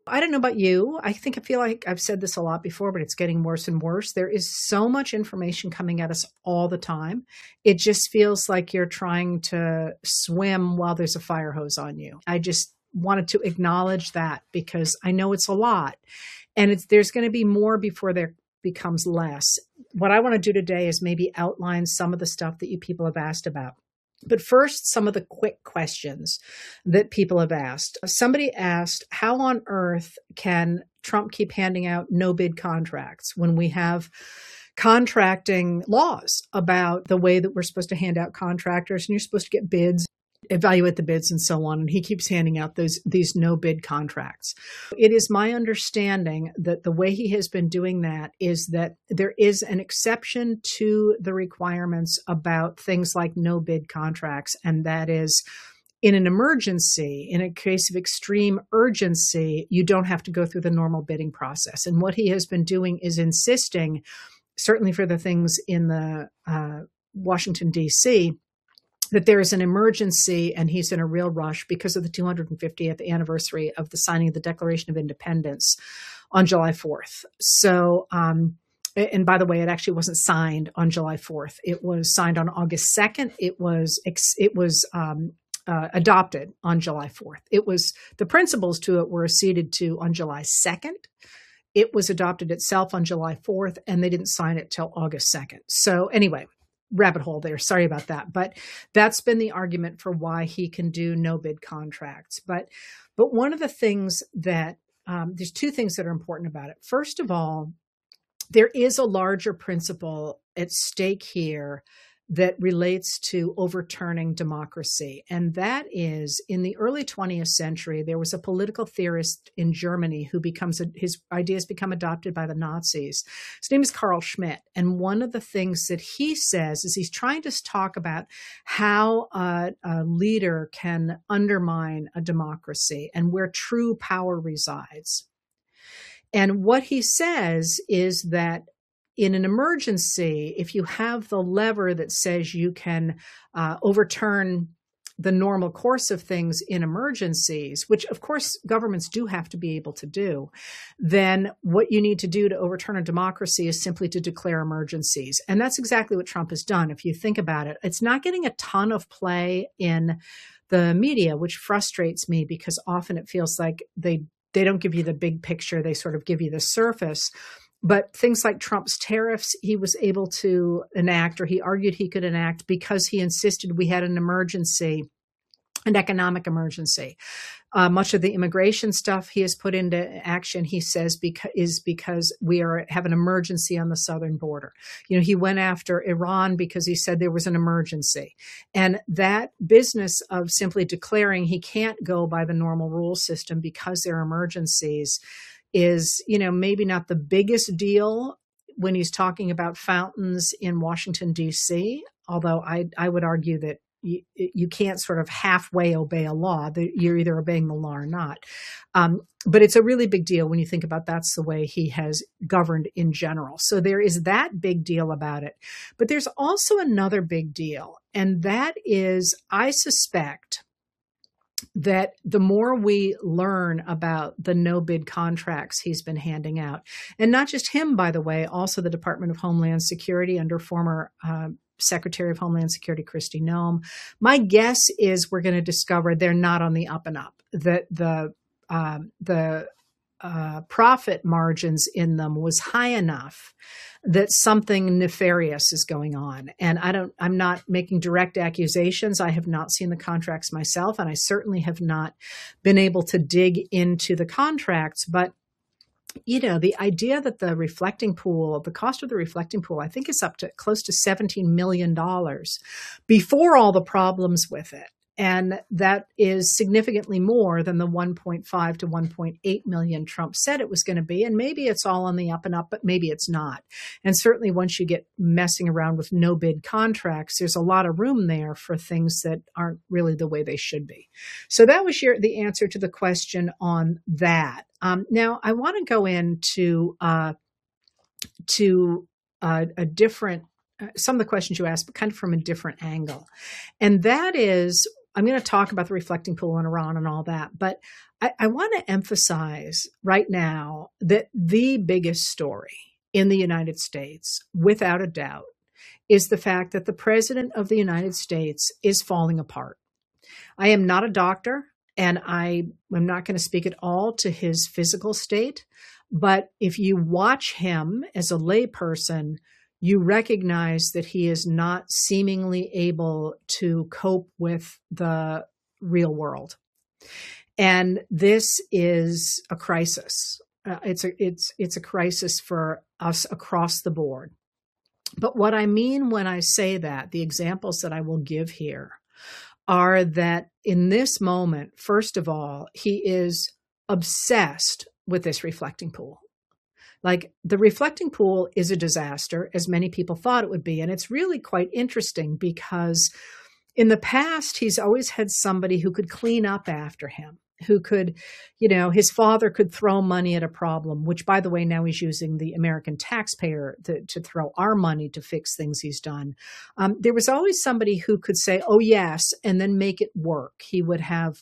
I don't know about you. I feel like I've said this a lot before, but it's getting worse and worse. There is so much information coming at us all the time. It just feels like you're trying to swim while there's a fire hose on you. I just wanted to acknowledge that because I know it's a lot, and there's going to be more before there becomes less. What I want to do today is maybe outline some of the stuff that you people have asked about. But first, some of the quick questions that people have asked. Somebody asked, how on earth can Trump keep handing out no bid contracts when we have contracting laws about the way that we're supposed to hand out contractors and you're supposed to get bids, evaluate the bids and so on. And he keeps handing out these no bid contracts. It is my understanding that the way he has been doing that is that there is an exception to the requirements about things like no bid contracts. And that is in an emergency, in a case of extreme urgency, you don't have to go through the normal bidding process. And what he has been doing is insisting, certainly for the things in the Washington, D.C., that there is an emergency and he's in a real rush because of the 250th anniversary of the signing of the Declaration of Independence on July 4th. So, and by the way, it actually wasn't signed on July 4th. It was signed on August 2nd. It was adopted on July 4th. The principles to it were acceded to on July 2nd. It was adopted itself on July 4th, and they didn't sign it till August 2nd. So anyway, rabbit hole there. Sorry about that. But that's been the argument for why he can do no bid contracts. But one of the things that there's two things that are important about it. First of all, there is a larger principle at stake here that relates to overturning democracy. And that is, in the early 20th century, there was a political theorist in Germany who his ideas become adopted by the Nazis. His name is Carl Schmitt. And one of the things that he says is he's trying to talk about how a leader can undermine a democracy and where true power resides. And what he says is that in an emergency, if you have the lever that says you can overturn the normal course of things in emergencies, which of course governments do have to be able to do, then what you need to do to overturn a democracy is simply to declare emergencies. And that's exactly what Trump has done. If you think about it, it's not getting a ton of play in the media, which frustrates me because often it feels like they don't give you the big picture. They sort of give you the surface. But things like Trump's tariffs, he was able to enact, or he argued he could enact because he insisted we had an emergency, an economic emergency. Much of the immigration stuff he has put into action, he says, because we have an emergency on the southern border. You know, he went after Iran because he said there was an emergency. And that business of simply declaring he can't go by the normal rule system because there are emergencies is, maybe not the biggest deal when he's talking about fountains in Washington, D.C., although I would argue that you can't sort of halfway obey a law. You're either obeying the law or not. But it's a really big deal when you think about that's the way he has governed in general. So there is that big deal about it. But there's also another big deal, and that is, I suspect that the more we learn about the no bid contracts he's been handing out, and not just him, by the way, also the Department of Homeland Security under former Secretary of Homeland Security Kristi Noem, my guess is we're going to discover they're not on the up and up, that the profit margins in them was high enough that something nefarious is going on. And I'm not making direct accusations. I have not seen the contracts myself, and I certainly have not been able to dig into the contracts. But, the idea that the cost of the reflecting pool, I think is up to close to $17 million before all the problems with it. And that is significantly more than the 1.5 to 1.8 million Trump said it was going to be. And maybe it's all on the up and up, but maybe it's not. And certainly once you get messing around with no bid contracts, there's a lot of room there for things that aren't really the way they should be. So that was the answer to the question on that. Now I want to go into a different some of the questions you asked, but kind of from a different angle. And that is, I'm going to talk about the reflecting pool in Iran and all that, but I want to emphasize right now that the biggest story in the United States, without a doubt, is the fact that the president of the United States is falling apart. I am not a doctor, and I am not going to speak at all to his physical state. But if you watch him as a layperson, you recognize that he is not seemingly able to cope with the real world. And this is a crisis. It's a crisis for us across the board. But what I mean when I say that, the examples that I will give here are that in this moment, first of all, he is obsessed with this reflecting pool. Like, the reflecting pool is a disaster, as many people thought it would be. And it's really quite interesting because in the past, he's always had somebody who could clean up after him, who could, his father could throw money at a problem, which, by the way, now he's using the American taxpayer to throw our money to fix things he's done. There was always somebody who could say, oh, yes, and then make it work. He would have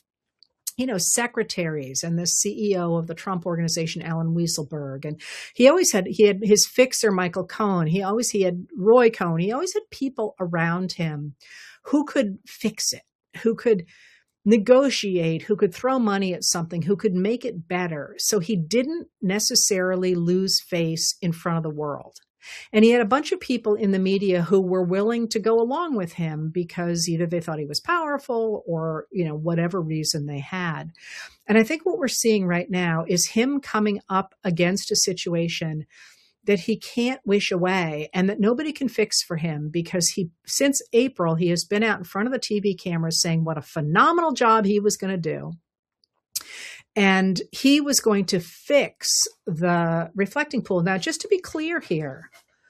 secretaries and the CEO of the Trump organization, Alan Weisselberg. And he had his fixer, Michael Cohen. He had Roy Cohen. He always had people around him who could fix it, who could negotiate, who could throw money at something, who could make it better. So he didn't necessarily lose face in front of the world. And he had a bunch of people in the media who were willing to go along with him because either they thought he was powerful or, whatever reason they had. And I think what we're seeing right now is him coming up against a situation that he can't wish away and that nobody can fix for him because since April, he has been out in front of the TV cameras saying what a phenomenal job he was going to do. And he was going to fix the reflecting pool. Now, just to be clear here,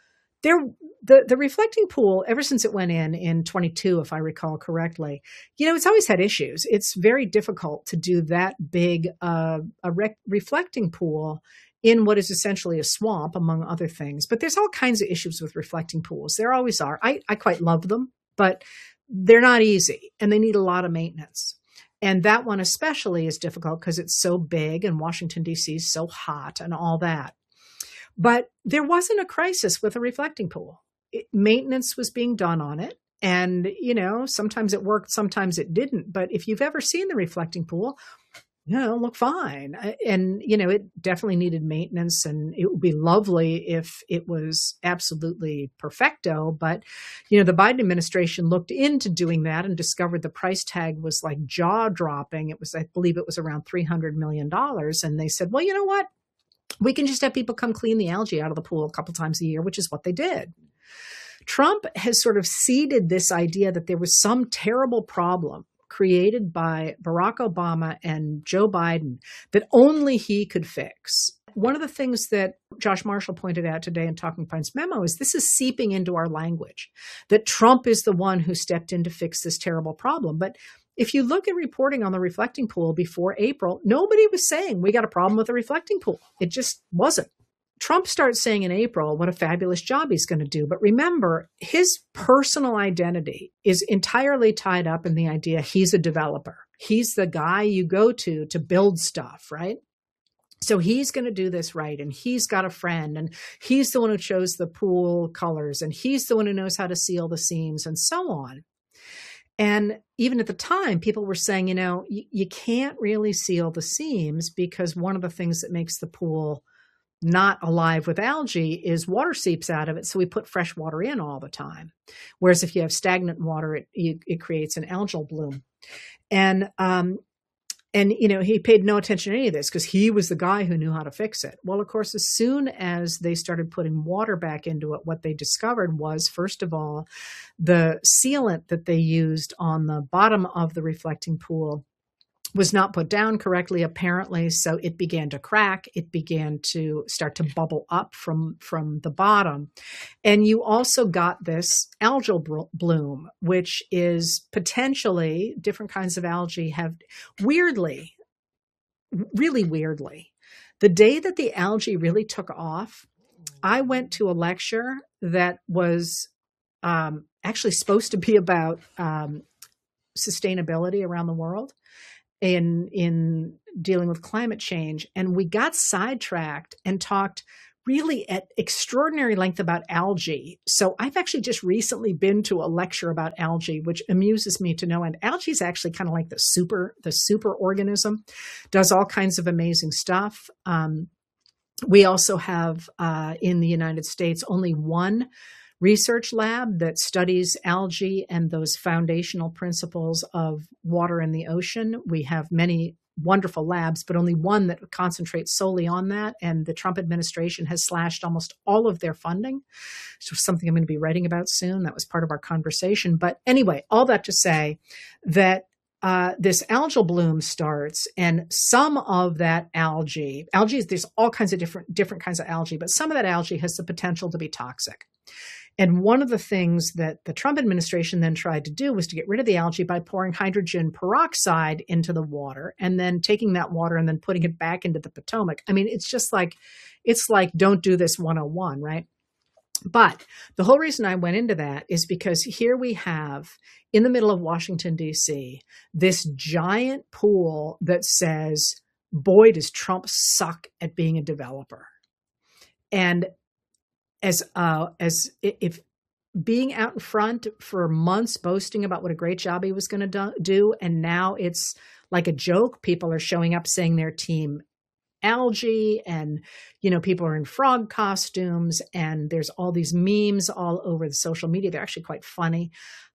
the reflecting pool, ever since it went in 22, if I recall correctly, it's always had issues. It's very difficult to do that big reflecting pool in what is essentially a swamp, among other things. But there's all kinds of issues with reflecting pools. There always are. I quite love them, but they're not easy and they need a lot of maintenance. And that one especially is difficult because it's so big and Washington, D.C. is so hot and all that. But there wasn't a crisis with a reflecting pool. Maintenance was being done on it. And, sometimes it worked, sometimes it didn't. But if you've ever seen the reflecting pool, look fine. And, it definitely needed maintenance, and it would be lovely if it was absolutely perfecto. But, the Biden administration looked into doing that and discovered the price tag was like jaw dropping. I believe it was around $300 million. And they said, well, you know what? We can just have people come clean the algae out of the pool a couple times a year, which is what they did. Trump has sort of seeded this idea that there was some terrible problem created by Barack Obama and Joe Biden that only he could fix. One of the things that Josh Marshall pointed out today in Talking Points memo is this is seeping into our language, that Trump is the one who stepped in to fix this terrible problem. But if you look at reporting on the reflecting pool before April, nobody was saying we got a problem with the reflecting pool. It just wasn't. Trump starts saying in April what a fabulous job he's going to do. But remember, his personal identity is entirely tied up in the idea he's a developer. He's the guy you go to build stuff, right? So he's going to do this right. And he's got a friend, and he's the one who chose the pool colors, and he's the one who knows how to seal the seams and so on. And even at the time, people were saying, you can't really seal the seams because one of the things that makes the pool not alive with algae is water seeps out of it. So we put fresh water in all the time. Whereas if you have stagnant water, it creates an algal bloom. And he paid no attention to any of this because he was the guy who knew how to fix it. Well, of course, as soon as they started putting water back into it, what they discovered was, first of all, the sealant that they used on the bottom of the reflecting pool was not put down correctly, apparently. So it began to crack. It began to start to bubble up from the bottom. And you also got this algal bloom, which is potentially different kinds of algae have really weirdly, the day that the algae really took off, I went to a lecture that was actually supposed to be about sustainability around the world in dealing with climate change. And we got sidetracked and talked really at extraordinary length about algae. So I've actually just recently been to a lecture about algae, which amuses me to no end. Algae is actually kind of like the super organism, does all kinds of amazing stuff. We also have in the United States only one research lab that studies algae and those foundational principles of water in the ocean. We have many wonderful labs, but only one that concentrates solely on that. And the Trump administration has slashed almost all of their funding. So something I'm going to be writing about soon. That was part of our conversation. But anyway, all that to say that this algal bloom starts, and some of that algae, there's all kinds of different kinds of algae, but some of that algae has the potential to be toxic. And one of the things that the Trump administration then tried to do was to get rid of the algae by pouring hydrogen peroxide into the water and then taking that water and then putting it back into the Potomac. I mean, it's like don't do this 101, right? But the whole reason I went into that is because here we have in the middle of Washington, D.C., this giant pool that says, boy, does Trump suck at being a developer. And as if being out in front for months boasting about what a great job he was going to do, and now it's like a joke. People are showing up saying they're team algae, and people are in frog costumes, and there's all these memes all over the social media. They're actually quite funny.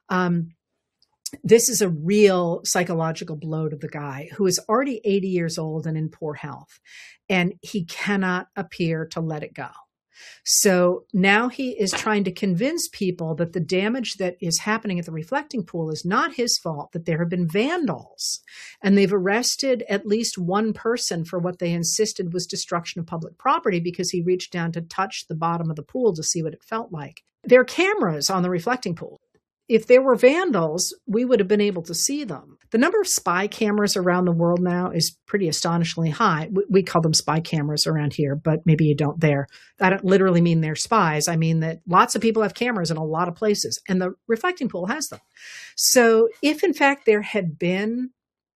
This is a real psychological blow to the guy who is already 80 years old and in poor health, and he cannot appear to let it go. So now he is trying to convince people that the damage that is happening at the reflecting pool is not his fault, that there have been vandals. And they've arrested at least one person for what they insisted was destruction of public property because he reached down to touch the bottom of the pool to see what it felt like. There are cameras on the reflecting pool. If there were vandals, we would have been able to see them. The number of spy cameras around the world now is pretty astonishingly high. We call them spy cameras around here, but maybe you don't there. I don't literally mean they're spies. I mean that lots of people have cameras in a lot of places, and the reflecting pool has them. So if, in fact, there had been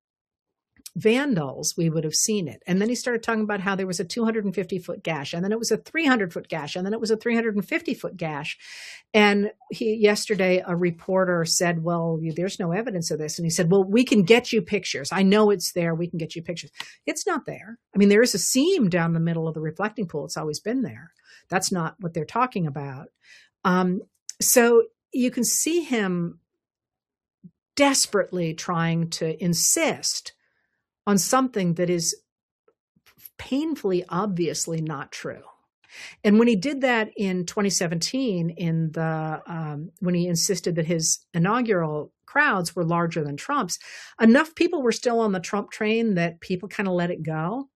vandals, we would have seen it. And then he started talking about how there was a 250-foot gash, and then it was a 300-foot gash, and then it was a 350-foot gash. And yesterday, a reporter said, well, there's no evidence of this. And he said, well, we can get you pictures. I know it's there. We can get you pictures. It's not there. I mean, there is a seam down the middle of the reflecting pool. It's always been there. That's not what they're talking about. So you can see him desperately trying to insist on something that is painfully, obviously not true. And when he did that in 2017, when he insisted that his inaugural crowds were larger than Trump's, enough people were still on the Trump train that people kind of let it go.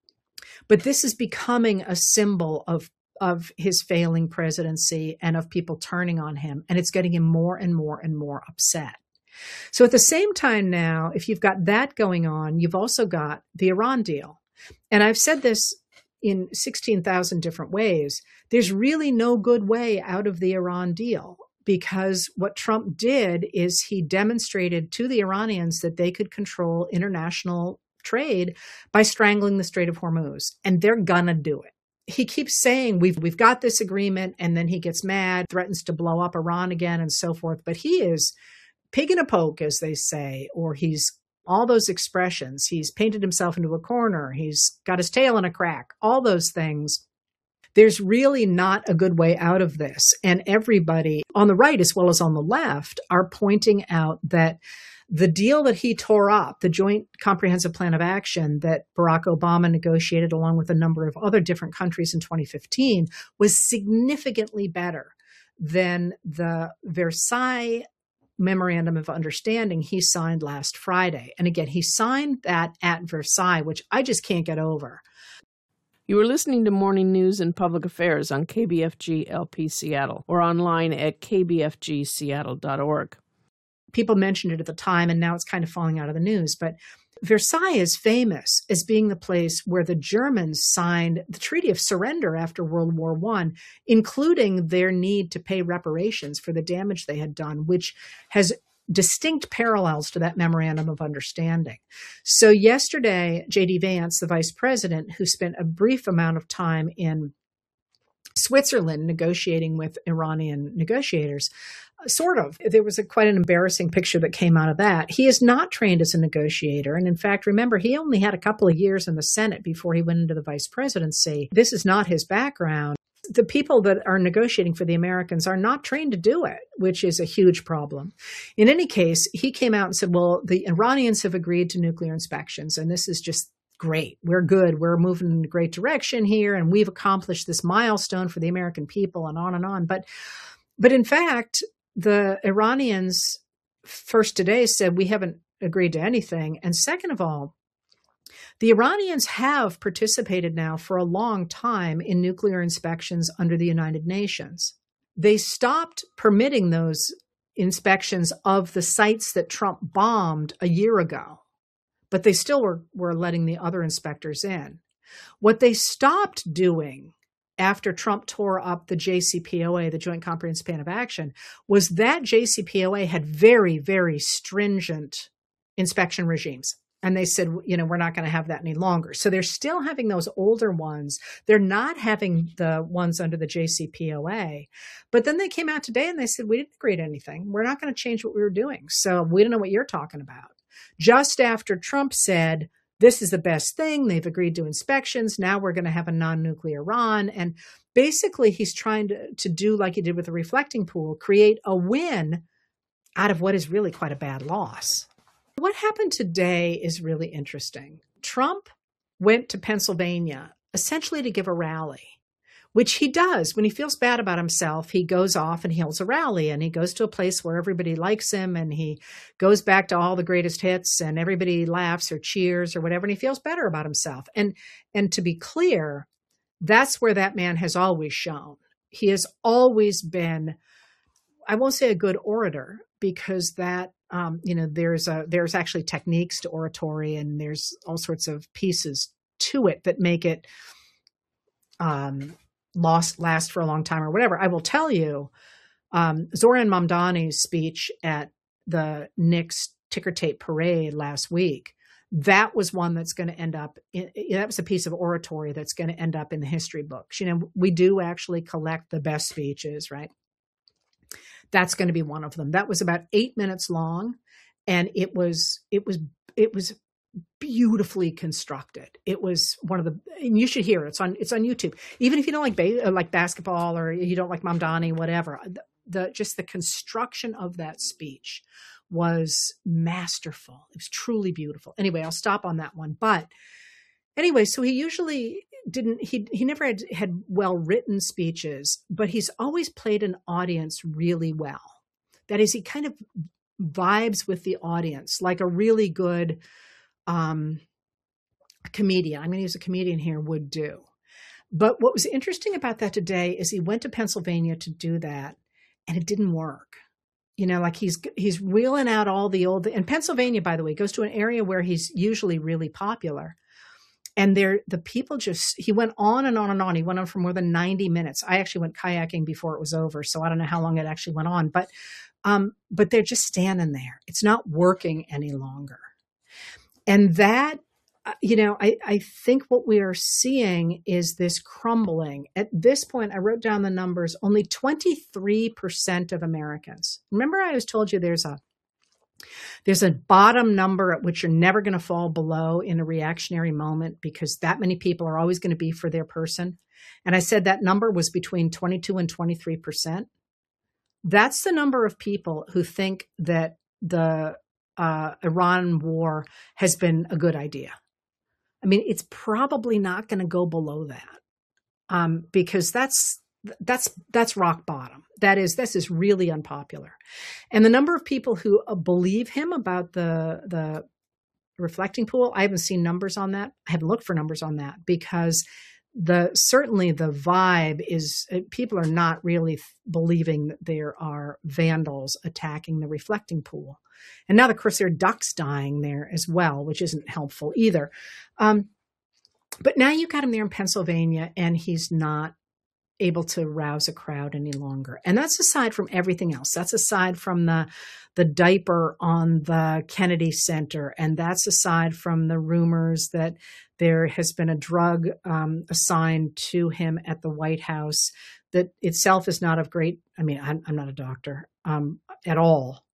But this is becoming a symbol of his failing presidency and of people turning on him. And it's getting him more and more and more upset. So at the same time now, if you've got that going on, you've also got the Iran deal. And I've said this in 16,000 different ways. There's really no good way out of the Iran deal, because what Trump did is he demonstrated to the Iranians that they could control international trade by strangling the Strait of Hormuz, and they're gonna do it. He keeps saying we've got this agreement, and then he gets mad, threatens to blow up Iran again and so forth. But he is pig in a poke, as they say, or he's all those expressions. He's painted himself into a corner. He's got his tail in a crack, all those things. There's really not a good way out of this. And everybody on the right, as well as on the left, are pointing out that the deal that he tore up, the Joint Comprehensive Plan of Action that Barack Obama negotiated along with a number of other different countries in 2015, was significantly better than the Versailles Memorandum of Understanding he signed last Friday. And again, he signed that at Versailles, which I just can't get over. You are listening to Morning News and Public Affairs on KBFG LP Seattle or online at kbfgseattle.org. People mentioned it at the time, and now it's kind of falling out of the news. But Versailles is famous as being the place where the Germans signed the Treaty of Surrender after World War I, including their need to pay reparations for the damage they had done, which has distinct parallels to that memorandum of understanding. So yesterday, J.D. Vance, the vice president, who spent a brief amount of time in Switzerland negotiating with Iranian negotiators, there was quite an embarrassing picture that came out of that. He is not trained as a negotiator. And in fact, remember, he only had a couple of years in the Senate before he went into the vice presidency. This is not his background. The people that are negotiating for the Americans are not trained to do it, which is a huge problem. In any case, he came out and said, well, the Iranians have agreed to nuclear inspections, and this is just great. We're good. We're moving in a great direction here, and we've accomplished this milestone for the American people, and on and on. But in fact, the Iranians first today said we haven't agreed to anything. And second of all, the Iranians have participated now for a long time in nuclear inspections under the United Nations. They stopped permitting those inspections of the sites that Trump bombed a year ago, but they still were letting the other inspectors in. What they stopped doing after Trump tore up the JCPOA, the Joint Comprehensive Plan of Action, was that JCPOA had very, very stringent inspection regimes. And they said, we're not going to have that any longer. So they're still having those older ones. They're not having the ones under the JCPOA. But then they came out today and they said, we didn't agree to anything. We're not going to change what we were doing. So we don't know what you're talking about. Just after Trump said, this is the best thing. They've agreed to inspections. Now we're going to have a non-nuclear Iran. And basically, he's trying to do like he did with the reflecting pool, create a win out of what is really quite a bad loss. What happened today is really interesting. Trump went to Pennsylvania essentially to give a rally, which he does. When he feels bad about himself, he goes off and he holds a rally, and he goes to a place where everybody likes him, and he goes back to all the greatest hits, and everybody laughs or cheers or whatever, and he feels better about himself. And to be clear, that's where that man has always shown. He has always been, I won't say a good orator, because that, there's actually techniques to oratory, and there's all sorts of pieces to it that make it last for a long time or whatever. I will tell you, Zoran Mamdani's speech at the Knicks ticker tape parade last week, that was one that's going to end up, that was a piece of oratory that's going to end up in the history books. We do actually collect the best speeches, right? That's going to be one of them. That was about 8 minutes long, and it was beautifully constructed. It was one of the, and you should hear it. It's on YouTube. Even if you don't like basketball, or you don't like Mamdani, whatever, just the construction of that speech was masterful. It was truly beautiful. Anyway, I'll stop on that one. But anyway, so he usually he never had well-written speeches, but he's always played an audience really well. That is, he kind of vibes with the audience like a really good comedian, I'm going to use a comedian here, would do. But what was interesting about that today is he went to Pennsylvania to do that, and it didn't work. Like he's reeling out all the old, and Pennsylvania, by the way, goes to an area where he's usually really popular. And the people he went on and on and on. He went on for more than 90 minutes. I actually went kayaking before it was over, so I don't know how long it actually went on. But they're just standing there. It's not working any longer. And that, I think what we are seeing is this crumbling. At this point, I wrote down the numbers, only 23% of Americans. Remember, I always told you there's a bottom number at which you're never going to fall below in a reactionary moment, because that many people are always going to be for their person. And I said that number was between 22 and 23%. That's the number of people who think that the Iran war has been a good idea. I mean, it's probably not going to go below that, because that's rock bottom. This is really unpopular. And the number of people who believe him about the reflecting pool, I haven't seen numbers on that. I haven't looked for numbers on that, because certainly the vibe is people are not really believing that there are vandals attacking the reflecting pool. And now, of course, there are ducks dying there as well, which isn't helpful either. But now you've got him there in Pennsylvania, and he's not able to rouse a crowd any longer. And that's aside from everything else. That's aside from the diaper on the Kennedy Center. And that's aside from the rumors that there has been a drug assigned to him at the White House that itself is not of great, I mean, I'm not a doctor at all.